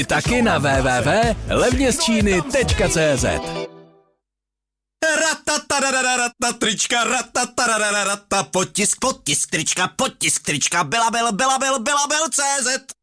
Taky na www.levnězčíny.cz. Trička, potisk trička, byla CZ.